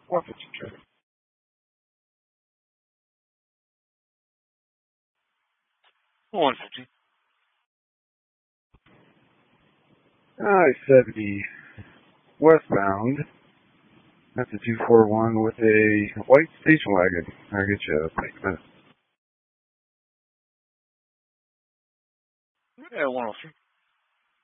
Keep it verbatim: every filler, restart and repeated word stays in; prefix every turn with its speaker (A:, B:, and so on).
A: one fifty traffic. one fifty. I seventy westbound. That's a two four one with a white station wagon. I'll get you a minutes. Yeah, one oh three.